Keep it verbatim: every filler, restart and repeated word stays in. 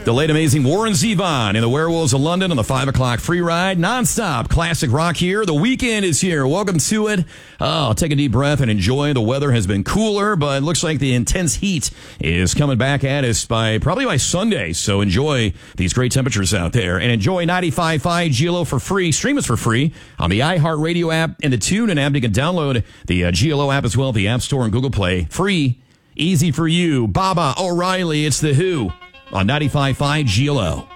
The late amazing Warren Zevon in the Werewolves of London on the five o'clock free ride. Non-stop classic rock here. The weekend is here. Welcome to it. Oh, take a deep breath and enjoy. The weather has been cooler, but it looks like the intense heat is coming back at us by probably by Sunday. So enjoy these great temperatures out there. And enjoy ninety-five point five G L O for free. Stream us for free on the iHeartRadio app and the TuneIn app. You can download the uh, G L O app as well, the App Store and Google Play. Free, easy for you. Baba O'Reilly, it's The Who on ninety-five point five G L O.